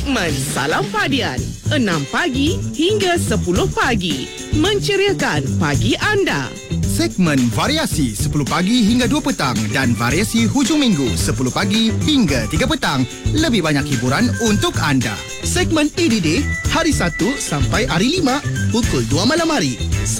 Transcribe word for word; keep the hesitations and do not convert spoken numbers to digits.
Segmen Salam Padian, enam pagi hingga sepuluh pagi. Menceriakan pagi anda. Segmen variasi sepuluh pagi hingga dua petang dan variasi hujung minggu sepuluh pagi hingga tiga petang. Lebih banyak hiburan untuk anda. Segmen E D D hari Sabtu sampai hari lima pukul dua malam hari.